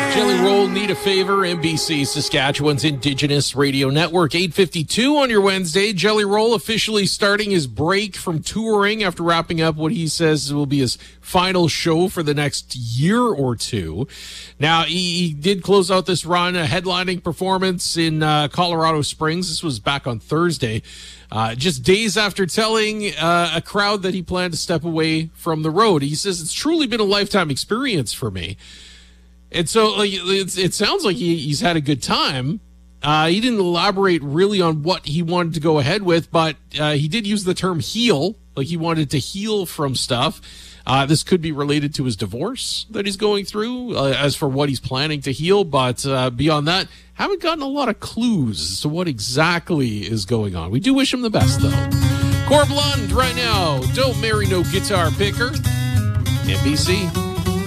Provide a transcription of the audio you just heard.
Jelly Roll, Need a Favor, NBC, Saskatchewan's Indigenous Radio Network. 8:52 on your Wednesday. Jelly Roll officially starting his break from touring after wrapping up what he says will be his final show for the next year or two. Now, he did close out this run, a headlining performance in Colorado Springs. This was back on Thursday. Just days after telling a crowd that he planned to step away from the road. He says, it's truly been a lifetime experience for me. And so it sounds like he's had a good time. He didn't elaborate really on what he wanted to go ahead with, but he did use the term heal, like he wanted to heal from stuff. This could be related to his divorce that he's going through, as for what he's planning to heal. But beyond that, haven't gotten a lot of clues as to what exactly is going on. We do wish him the best, though. Corb Lund right now. Don't marry no guitar picker. NBC.